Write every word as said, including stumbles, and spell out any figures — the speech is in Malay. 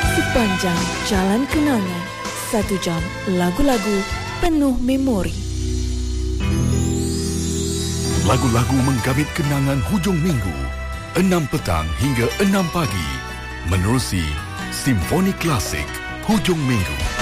Sepanjang Jalan Kenangan, satu jam lagu-lagu penuh memori. Lagu-lagu menggamit kenangan hujung minggu, enam petang hingga enam pagi. Menerusi Simfoni Klasik Hujung Minggu.